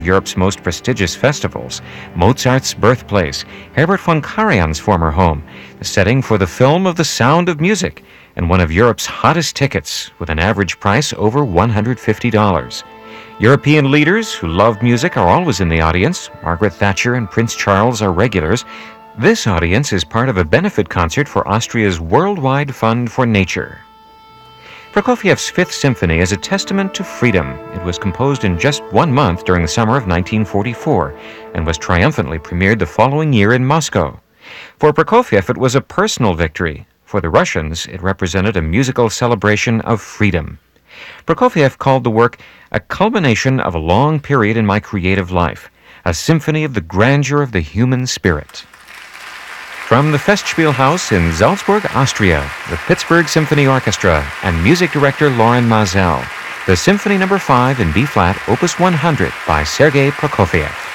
Europe's most prestigious festivals, Mozart's birthplace, Herbert von Karajan's former home, the setting for the film of The Sound of Music, and one of Europe's hottest tickets with an average price over $150. European leaders who love music are always in the audience. Margaret Thatcher and Prince Charles are regulars. This audience is part of a benefit concert for Austria's Worldwide Fund for Nature. Prokofiev's Fifth Symphony is a testament to freedom. It was composed in just 1 month during the summer of 1944 and was triumphantly premiered the following year in Moscow. For Prokofiev, it was a personal victory. For the Russians, it represented a musical celebration of freedom. Prokofiev called the work a culmination of a long period in my creative life, a symphony of the grandeur of the human spirit. From the Festspielhaus in Salzburg, Austria, the Pittsburgh Symphony Orchestra and music director Loren Maazel, the Symphony No. 5 in B-flat, Opus 100 by Sergei Prokofiev.